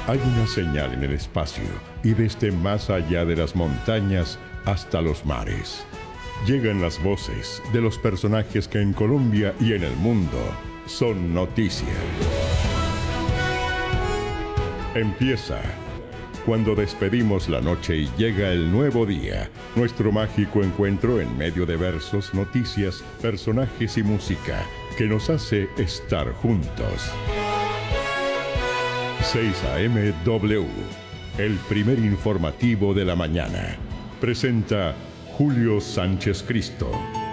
Hay una señal en el espacio y desde más allá de las montañas hasta los mares. Llegan las voces de los personajes que en Colombia y en el mundo son noticia. Empieza cuando despedimos la noche y llega el nuevo día. Nuestro mágico encuentro en medio de versos, noticias, personajes y música que nos hace estar juntos. 6 AM W, el primer informativo de la mañana. Presenta Julio Sánchez Cristo.